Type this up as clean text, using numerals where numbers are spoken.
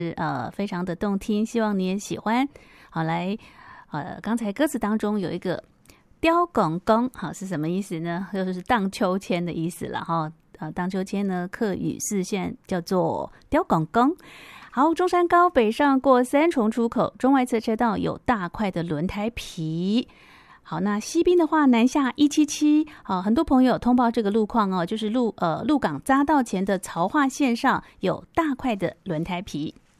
非常的动听，希望你也喜欢。好，来刚才歌词当中有一个雕拱拱，好是什么意思呢？就是荡秋千的意思了哈。荡秋千呢，客语是现在叫做雕拱拱。好，中山高北上过三重出口，中外侧车道有大块的轮胎皮。好，那西滨的话，南下177，很多朋友通报这个路况就是鹿港匝道前的曹化线上有大块的轮胎皮。